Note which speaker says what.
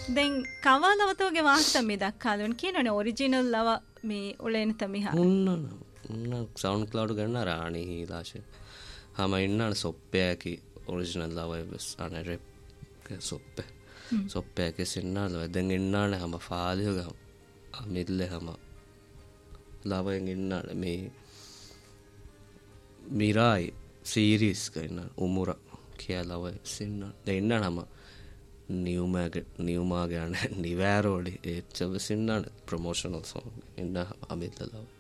Speaker 1: දැන් කවලවතෝගේ වාහත මේ දක්කාලුන් කියනනේ ඔරිජිනල් ලව මේ උලේන තමිහා
Speaker 2: උන්න සවුන්ඩ් ක්ලවුඩ් ගන්න රාණි හීලාෂේ හම ඉන්නන සොප්පෑකි ඔරිජිනල් ලව බස් අනේ රෙප් සොප්පෑකි සින්නාල දැන් ඉන්නාන හැම ෆාලියෝ ගම අමිල්ලේ හැම ලවෙන් ඉන්නාන මේ මිරායි සීරීස් ගන්න උමුර කියලා ලව සින්නා දැන් ඉන්නාන හැම නියුමාගේ නිවෑරෝඩි ඒ චව සින්නාන ප්‍රොමෝෂනල් සෝන් ඉන්න අමිල්ල ලව